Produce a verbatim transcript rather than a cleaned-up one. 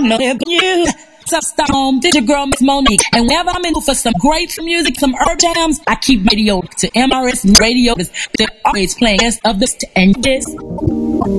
know it but you. So stop home, did your girl Miss Monique. And whenever I'm in for some great music, some herb jams, I keep radio to M R S radio. They're always playing best of this and this.